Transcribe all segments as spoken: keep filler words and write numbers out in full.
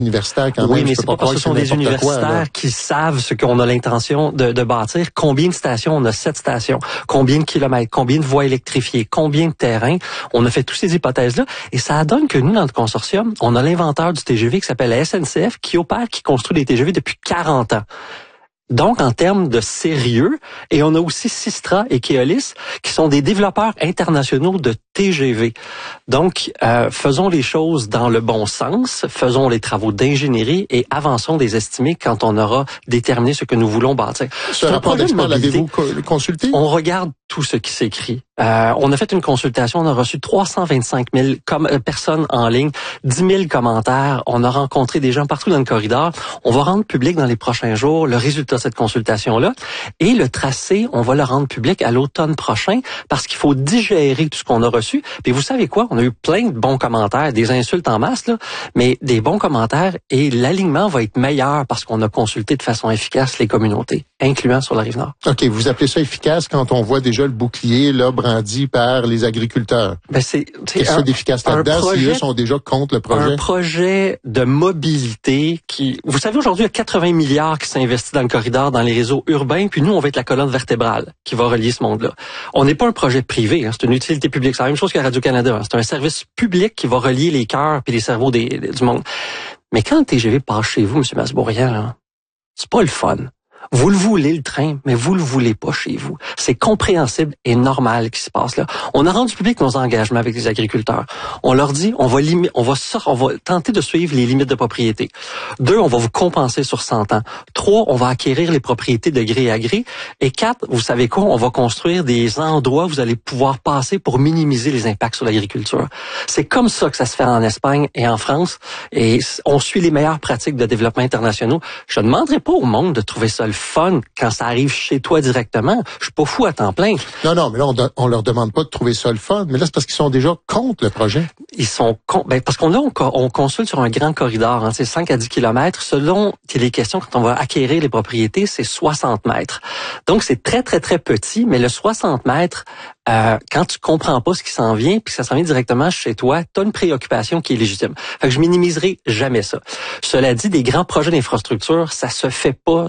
universitaires quand même. Oui, mais c'est pas parce que ce sont des universitaires quoi, qui savent ce qu'on a l'intention de, de bâtir. Combien de stations? On a sept stations. Combien de kilomètres? Combien de voies électrifiées? Combien de terrains? On a fait toutes ces hypothèses-là. Et ça donne que nous, dans le consortium, on a l'inventeur du T G V qui s'appelle la S N C F, qui opère, qui construit des T G V depuis quarante ans. Donc, en termes de sérieux, et on a aussi Systra et Keolis, qui sont des développeurs internationaux de T G V. Donc, euh, faisons les choses dans le bon sens, faisons les travaux d'ingénierie et avançons des estimés quand on aura déterminé ce que nous voulons bâtir. Ce rapport d'expert, l'avez-vous consulté? On regarde tout ce qui s'écrit. Euh, on a fait une consultation, on a reçu trois cent vingt-cinq mille com- personnes en ligne, dix mille commentaires, on a rencontré des gens partout dans le corridor. On va rendre public dans les prochains jours le résultat de cette consultation-là. Et le tracé, on va le rendre public à l'automne prochain parce qu'il faut digérer tout ce qu'on a reçu. Puis vous savez quoi? On a eu plein de bons commentaires, des insultes en masse, là, mais des bons commentaires et l'alignement va être meilleur parce qu'on a consulté de façon efficace les communautés, incluant sur la Rive-Nord. OK, vous appelez ça efficace quand on voit déjà le bouclier là brandi par les agriculteurs. Ben c'est Qu'est-ce qu'il y a d'efficace là-dedans si eux sont déjà contre le projet? Un projet de mobilité qui... Vous savez, aujourd'hui, il y a quatre-vingts milliards qui s'investissent dans le corridor, dans les réseaux urbains, puis nous, on va être la colonne vertébrale qui va relier ce monde-là. On n'est pas un projet privé, hein, c'est une utilité publique. C'est la même chose que Radio-Canada. Hein, c'est un service public qui va relier les cœurs et les cerveaux des, du monde. Mais quand le T G V passe chez vous, M. Masbourian, là, c'est pas le fun. Vous le voulez, le train, mais vous le voulez pas chez vous. C'est compréhensible et normal qui se passe là. On a rendu public nos engagements avec les agriculteurs. On leur dit, on va limi- on va sort, on va tenter de suivre les limites de propriété. Deux, on va vous compenser sur cent ans. Trois, on va acquérir les propriétés de gré à gré. Et quatre, vous savez quoi? On va construire des endroits où vous allez pouvoir passer pour minimiser les impacts sur l'agriculture. C'est comme ça que ça se fait en Espagne et en France. Et on suit les meilleures pratiques de développement internationaux. Je ne demanderai pas au monde de trouver ça le fun quand ça arrive chez toi directement. Je suis pas fou à temps plein. Non, non, mais là, on, de, on leur demande pas de trouver ça le fun. Mais là, c'est parce qu'ils sont déjà contre le projet. Ils sont con, ben parce qu'on a, on, on consulte sur un grand corridor, hein, c'est cinq à dix kilomètres. Selon les questions, quand on va acquérir les propriétés, c'est soixante mètres. Donc, c'est très, très, très petit, mais le soixante mètres, euh, quand tu comprends pas ce qui s'en vient, puis que ça s'en vient directement chez toi, tu as une préoccupation qui est légitime. Fait que je minimiserai jamais ça. Cela dit, des grands projets d'infrastructure, ça se fait pas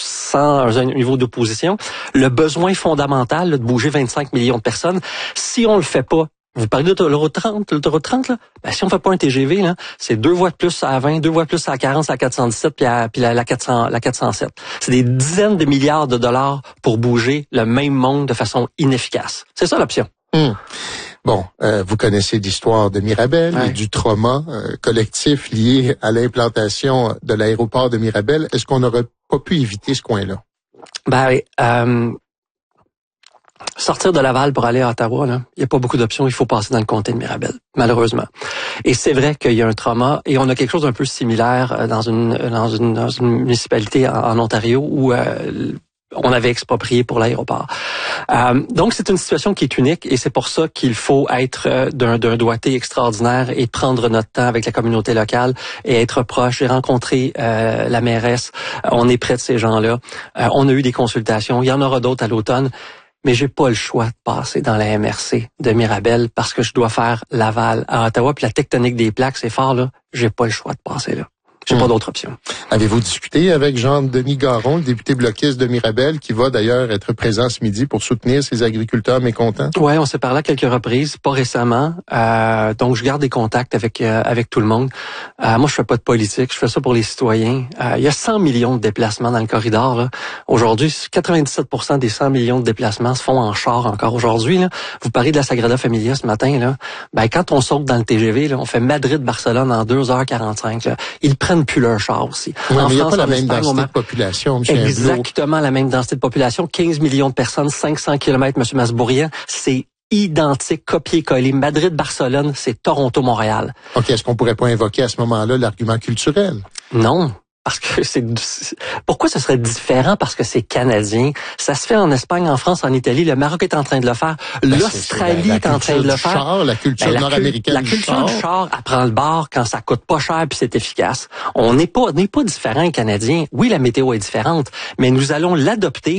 sans un niveau d'opposition. Le besoin fondamental là, de bouger vingt-cinq millions de personnes, si on le fait pas, vous parlez de l'autoroute trente, l'autoroute trente, là, ben, si on fait pas un T G V, là, c'est deux voies de plus à vingt, deux voies de plus à quarante, à quatre cent dix-sept, puis, à, puis la, la, quatre cents, la quatre cent sept. C'est des dizaines de milliards de dollars pour bouger le même monde de façon inefficace. C'est ça l'option. Hum. Bon, euh, vous connaissez l'histoire de Mirabel ouais. et du trauma euh, collectif lié à l'implantation de l'aéroport de Mirabel. Est-ce qu'on n'aurait pas pu éviter ce coin-là? Ben, euh, sortir de Laval pour aller à Ottawa, là, il n'y a pas beaucoup d'options. Il faut passer dans le comté de Mirabel, malheureusement. Et c'est vrai qu'il y a un trauma, et on a quelque chose d'un peu similaire dans une dans une, dans une municipalité en, en Ontario où euh, on avait exproprié pour l'aéroport. Euh, donc, c'est une situation qui est unique et c'est pour ça qu'il faut être euh, d'un, d'un doigté extraordinaire et prendre notre temps avec la communauté locale et être proche. J'ai rencontré euh, la mairesse. On est près de ces gens-là. Euh, on a eu des consultations. Il y en aura d'autres à l'automne. Mais j'ai pas le choix de passer dans la M R C de Mirabel parce que je dois faire Laval à Ottawa. Puis la tectonique des plaques, c'est fort, là. J'ai pas le choix de passer là. J'ai hum. pas d'autre option. Avez-vous discuté avec Jean-Denis Garon, le député bloquiste de Mirabel, qui va d'ailleurs être présent ce midi pour soutenir ces agriculteurs mécontents? Ouais, on s'est parlé à quelques reprises, pas récemment. Euh, donc, je garde des contacts avec euh, avec tout le monde. Euh, moi, je fais pas de politique, je fais ça pour les citoyens. Euh, il y a cent millions de déplacements dans le corridor. Là. Aujourd'hui, quatre-vingt-dix-sept pour cent des cent millions de déplacements se font en char encore aujourd'hui. Là. Vous parlez de la Sagrada Familia ce matin. Là. Ben, quand on saute dans le T G V, là, on fait Madrid-Barcelone en deux heures quarante-cinq. Là. Ils prennent plus leur char aussi. Oui, en mais il n'y a France, pas la même Espagne, densité a... de population, M. Exactement la même densité de population. quinze millions de personnes, cinq cents kilomètres, M. Masbourian. C'est identique, copier-coller. Madrid-Barcelone, c'est Toronto-Montréal. OK, est-ce qu'on pourrait pas invoquer à ce moment-là l'argument culturel? Non. Parce que c'est... Pourquoi ce serait différent? Parce que c'est canadien. Ça se fait en Espagne, en France, en Italie. Le Maroc est en train de le faire. Ben, L'Australie est, est en train de le faire. Char, la culture ben, la nord-américaine La culture du char, elle prend le bord quand ça coûte pas cher puis c'est efficace. On n'est pas, on n'est pas différent, Canadiens. Oui, la météo est différente, mais nous allons l'adopter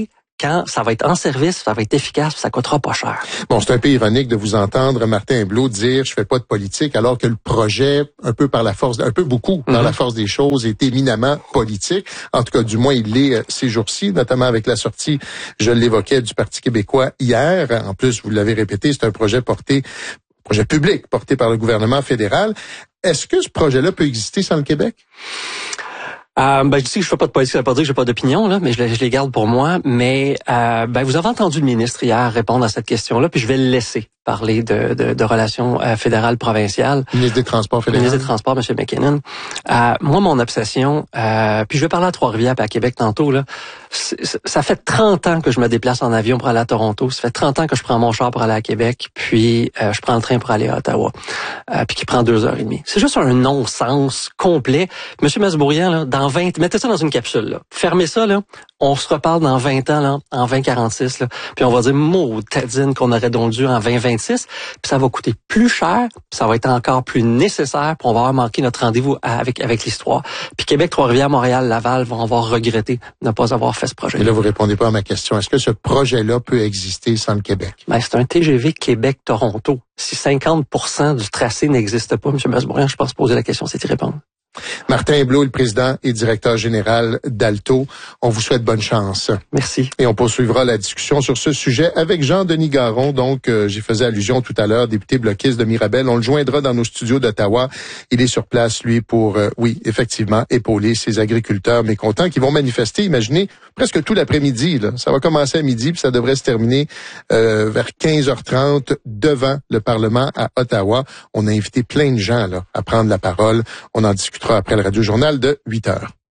quand ça va être en service, ça va être efficace, ça coûtera pas cher. Bon, c'est un peu ironique de vous entendre, Martin Blot, dire « je fais pas de politique », alors que le projet, un peu par la force, un peu beaucoup par mm-hmm. la force des choses, est éminemment politique. En tout cas, du moins, il l'est ces jours-ci, notamment avec la sortie, je l'évoquais, du Parti québécois hier. En plus, vous l'avez répété, c'est un projet porté, projet public porté par le gouvernement fédéral. Est-ce que ce projet-là peut exister sans le Québec? Euh, ben, je dis que je fais pas de politique, ça veut pas dire que j'ai pas d'opinion, là, mais je, je les garde pour moi. Mais euh, ben, vous avez entendu le ministre hier répondre à cette question-là, puis je vais le laisser parler de, de, de relations euh, fédérales provinciales. Ministre des Transports fédéral. Ministre des Transports, M. McKinnon. Euh, moi, mon obsession, euh, puis je vais parler à Trois-Rivières et à Québec tantôt, là. Ça fait trente ans que je me déplace en avion pour aller à Toronto. Ça fait trente ans que je prends mon char pour aller à Québec, puis euh, je prends le train pour aller à Ottawa, euh, puis qui prend deux heures et demie. C'est juste un non-sens complet. Monsieur Masbourian, là, dans vingt, mettez ça dans une capsule, là. Fermez ça, là. On se reparle dans vingt ans, là, en vingt quarante-six, là. Puis on va dire, maudine qu'on aurait donc dû en vingt vingt-six. Puis ça va coûter plus cher, puis ça va être encore plus nécessaire, puis on va avoir manqué notre rendez-vous avec avec l'histoire. Puis Québec, Trois-Rivières, Montréal, Laval vont avoir regretté de ne pas avoir fait ce projet. Et là, vous répondez pas à ma question. Est-ce que ce projet-là peut exister sans le Québec? Ben, c'est un T G V Québec-Toronto. Si cinquante pour cent du tracé n'existe pas, M. Masbourian, je pense poser la question, c'est y répondre. Martin Blot, le président et directeur général d'Alto. On vous souhaite bonne chance. Merci. Et on poursuivra la discussion sur ce sujet avec Jean-Denis Garon. Donc, euh, j'y faisais allusion tout à l'heure, député bloquiste de Mirabel. On le joindra dans nos studios d'Ottawa. Il est sur place, lui, pour, euh, oui, effectivement, épauler ces agriculteurs mécontents qui vont manifester, imaginez, presque tout l'après-midi. Là. Ça va commencer à midi, puis ça devrait se terminer euh, vers quinze heures trente devant le Parlement à Ottawa. On a invité plein de gens là à prendre la parole. On en discutera après le Radio-Journal de huit heures.